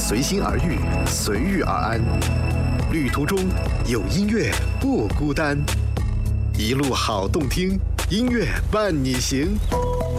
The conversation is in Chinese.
随心而欲，随遇而安。旅途中有音乐不孤单，一路好动听，音乐伴你行。